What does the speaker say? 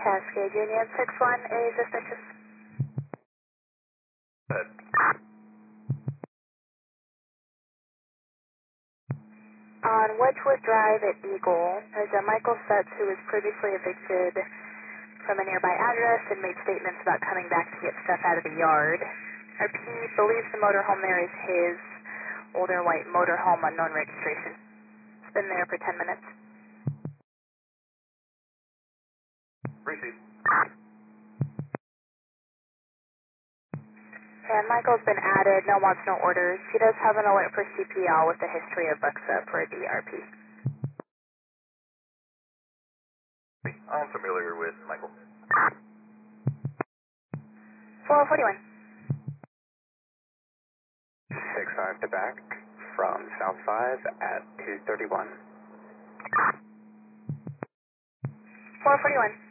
Cascade Union 61 is suspicious. On Wedgewood Drive at Eagle, there's a Michael Sutz who was previously evicted from a nearby address and made statements about coming back to get stuff out of the yard. RP believes the motorhome there is his older white motorhome, unknown registration. It's been there for 10 minutes. Receive. And Michael's been added, no wants, no orders. He does have an alert for CPL with a history of Buxa for DRP. I'm familiar with Michael. 441. 6-5 to back from South 5 at 231. 441.